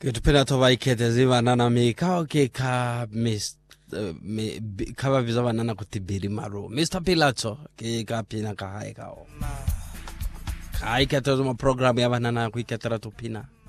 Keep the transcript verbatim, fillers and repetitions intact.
Ketupenda to vaikete ziva nana mi kao ke ka mis me kaba vizava nana kutibiri maru Mister Pilato ke ka pina ka hai kao kai keto zuma program ya nana kuiketera tupina